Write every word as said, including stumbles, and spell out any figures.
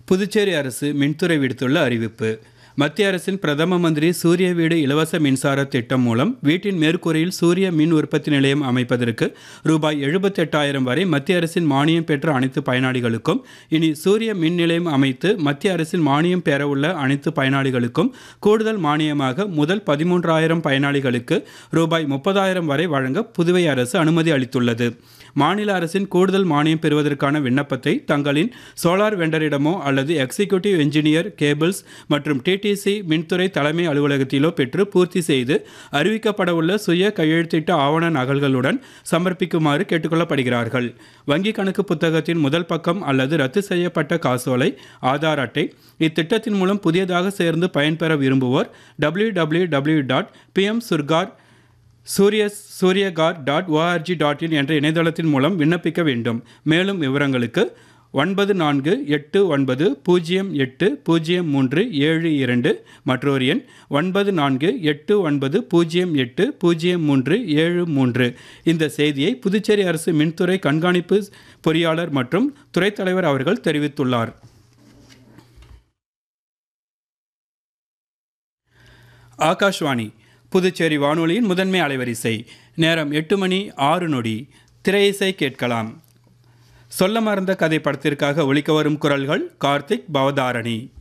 புதுச்சேரி அரசு மின்துறை விடுத்துள்ள அறிவிப்பு. மத்திய அரசின் பிரதம மந்திரி சூரிய வீடு இலவச மின்சார திட்டம் மூலம் வீட்டின் மேற்கூரையில் சூரிய மின் உற்பத்தி நிலையம் அமைப்பதற்கு ரூபாய் எழுபத்தி எட்டாயிரம் வரை மத்திய அரசின் மானியம் பெற்ற அனைத்து பயனாளிகளுக்கும், இனி சூரிய மின் நிலையம் அமைத்து மத்திய அரசின் மானியம் பெறவுள்ள அனைத்து பயனாளிகளுக்கும் கூடுதல் மானியமாக முதல் பதிமூன்றாயிரம் பயனாளிகளுக்கு ரூபாய் முப்பதாயிரம் வரை வழங்க புதுவை அரசு அனுமதி அளித்துள்ளது. மாநில அரசின் கூடுதல் மானியம் பெறுவதற்கான விண்ணப்பத்தை தங்களின் சோலார் வெண்டரிடமோ அல்லது எக்ஸிக்யூட்டிவ் என்ஜினியர், கேபிள்ஸ் மற்றும் டிடிசி மின்துறை தலைமை அலுவலகத்திலோ பெற்று பூர்த்தி செய்து அறிவிக்கப்படவுள்ள சுய கையெழுத்திட்ட ஆவண நகல்களுடன் சமர்ப்பிக்குமாறு கேட்டுக்கொள்ளப்படுகிறார்கள். வங்கி கணக்கு புத்தகத்தின் முதல் பக்கம் அல்லது ரத்து செய்யப்பட்ட காசோலை, ஆதார் அட்டை. இத்திட்டத்தின் மூலம் புதியதாக சேர்ந்து பயன்பெற விரும்புவோர் W W W dot B M Sarkar சூரிய Surya Ghar dot O R G dot in என்ற இணையதளத்தின் மூலம் விண்ணப்பிக்க வேண்டும். மேலும் விவரங்களுக்கு ஒன்பது நான்கு எட்டு ஒன்பது பூஜ்ஜியம் எட்டு பூஜ்ஜியம் மூன்று ஏழு இரண்டு, மற்றொரு எண் ஒன்பது நான்கு எட்டு ஒன்பது பூஜ்ஜியம் எட்டு பூஜ்ஜியம் மூன்று ஏழு மூன்று. இந்த செய்தியை புதுச்சேரி அரசு மின்துறை கண்காணிப்பு பொறியாளர் மற்றும் துறைத் தலைவர் அவர்கள் தெரிவித்துள்ளார். ஆகாஷ்வாணி புதுச்சேரி வானொலியின் முதன்மை அலைவரிசை. நேரம் எட்டு மணி ஆறு நொடி. திரையிசை கேட்கலாம். சொல்ல மறந்த கதை படத்திற்காக ஒலிக்க வரும் குரல்கள் கார்த்திக், பவதாரணி.